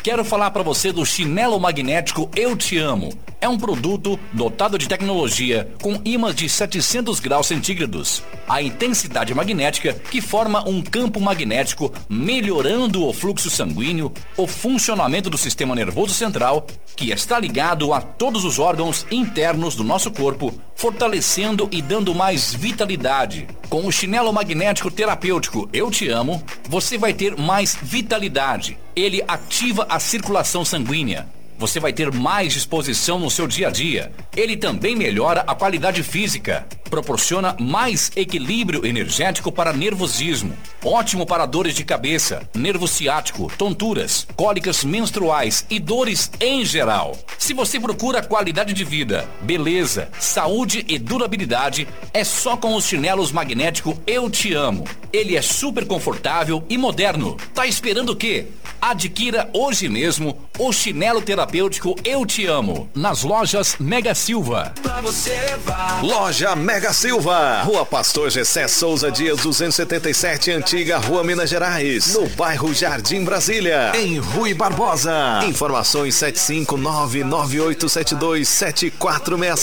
Quero falar para você do chinelo magnético Eu Te Amo. É um produto dotado de tecnologia com ímãs de 700 graus centígrados. A intensidade magnética que forma um campo magnético, melhorando o fluxo sanguíneo, o funcionamento do sistema nervoso central, que está ligado a todos os órgãos internos do nosso corpo, fortalecendo e dando mais vitalidade. Com o chinelo magnético terapêutico Eu Te Amo, você vai ter mais vitalidade. Ele ativa a circulação sanguínea. Você vai ter mais disposição no seu dia a dia. Ele também melhora a qualidade física. Proporciona mais equilíbrio energético para nervosismo. Ótimo para dores de cabeça, nervo ciático, tonturas, cólicas menstruais e dores em geral. Se você procura qualidade de vida, beleza, saúde e durabilidade, é só com os chinelos magnético Eu Te Amo. Ele é super confortável e moderno. Tá esperando o quê? Adquira hoje mesmo o chinelo terapêutico Eu Te Amo nas lojas Mega Silva. Pra você levar. Loja Mega Silva, Rua Pastor Gessé Souza Dias 277, Antiga Rua Minas Gerais, no bairro Jardim Brasília, em Rui Barbosa. Informações 75998727467.